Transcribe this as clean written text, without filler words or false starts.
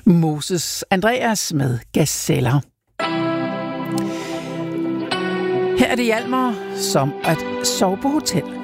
Moses Andreas med Gazeller. Her er det Hjalmar som at sove på hotel.